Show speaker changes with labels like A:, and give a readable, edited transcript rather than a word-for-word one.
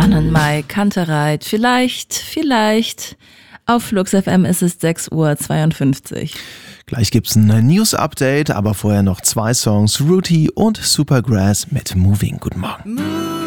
A: Jan und Mai, Kantereit. Vielleicht. Auf Flux FM ist es 6:52 Uhr.
B: Gleich gibt's ein News-Update, aber vorher noch 2 Songs, Rooty und Supergrass mit Moving. Guten Morgen.